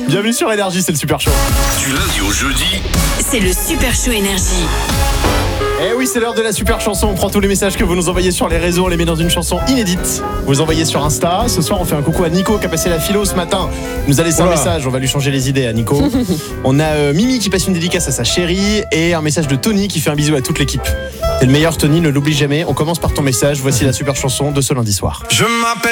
Bienvenue sur Énergie, c'est le Super Show. Du lundi au jeudi, C'est le Super Show Énergie. Eh oui, c'est l'heure de la super chanson. On prend tous les messages que vous nous envoyez sur les réseaux, on les met dans une chanson inédite. Vous envoyez sur Insta. Ce soir, on fait un coucou à Nico qui a passé la philo ce matin. Il nous a laissé un message, on va lui changer les idées à Nico. On a Mimi qui passe une dédicace à sa chérie et un message de Tony qui fait un bisou à toute l'équipe. T'es le meilleur, Tony, ne l'oublie jamais. On commence par ton message. Voici la super chanson de ce lundi soir. je m'appelle